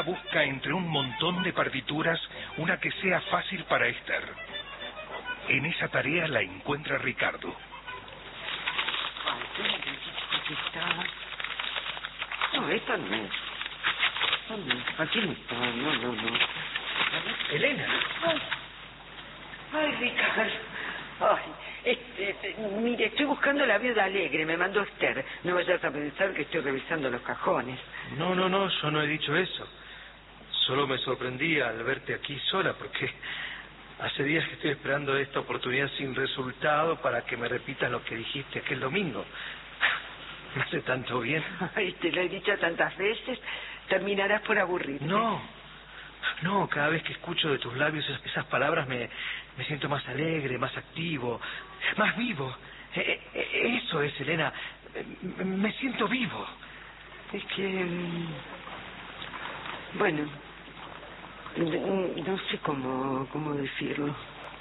busca entre un montón de partituras una que sea fácil para Esther. En esa tarea la encuentra Ricardo. No, esta no es. Aquí no está, no. Elena. Ay, Ricardo. Mire, estoy buscando La Viuda Alegre, me mandó Esther. No vayas a pensar que estoy revisando los cajones. No, yo no he dicho eso. Solo me sorprendí al verte aquí sola, porque hace días que estoy esperando esta oportunidad sin resultado para que me repitas lo que dijiste aquel domingo. Me hace tanto bien. Ay, te lo he dicho tantas veces, terminarás por aburrirte. No, cada vez que escucho de tus labios esas palabras me siento más alegre, más activo, más vivo. Eso es, Elena, me siento vivo. Es que... Bueno, no sé cómo decirlo.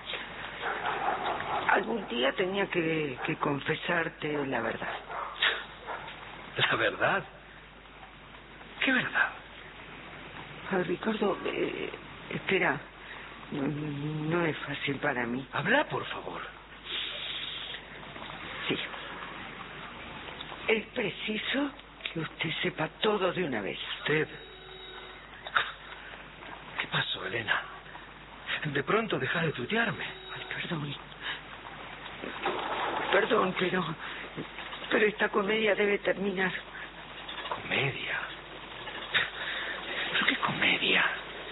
Algún día tenía que confesarte la verdad. ¿La verdad? ¿Qué verdad? Ricardo, espera. No es fácil para mí. Habla, por favor. Sí. Es preciso que usted sepa todo de una vez. ¿Usted? ¿Qué pasó, Elena? De pronto dejas de tutearme. Ay, perdón, pero esta comedia debe terminar. ¿Comedia? ¿Pero qué comedia?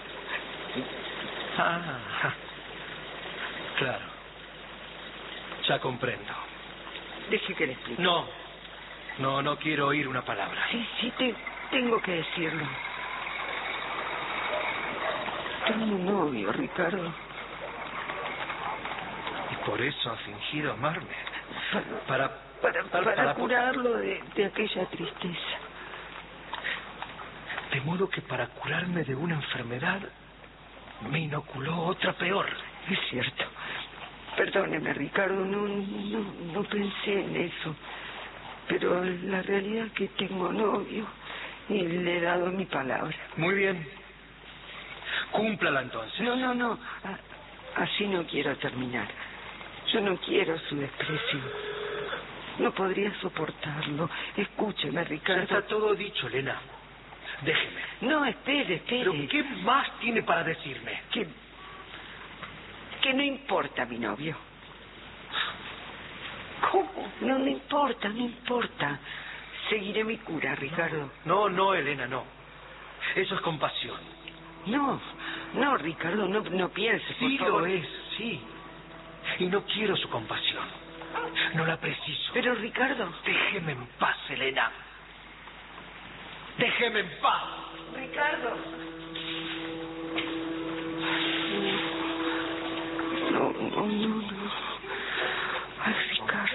Claro. Ya comprendo. Deje que le explique. No quiero oír una palabra. Sí, tengo que decirlo. Tengo un novio, Ricardo. ¿Y por eso ha fingido amarme? Para curarlo de aquella tristeza. De modo que para curarme de una enfermedad me inoculó otra peor. Es cierto. Perdóneme, Ricardo, no pensé en eso. Pero la realidad es que tengo novio y le he dado mi palabra. Muy bien. Cúmplala entonces. No. Así no quiero terminar. Yo no quiero su desprecio. No podría soportarlo. Escúcheme, Ricardo. Ya está todo dicho, Elena. Déjeme. No, espere. ¿Pero qué más tiene para decirme? Que no importa mi novio. ¿Cómo? No importa. Seguiré mi cura, Ricardo. No, Elena, no. Eso es compasión. No, Ricardo, no pienses, por favor. Sí lo es, sí. Y no quiero su compasión. No la preciso. Pero, Ricardo... Déjeme en paz, Elena. Déjeme en paz. Ricardo...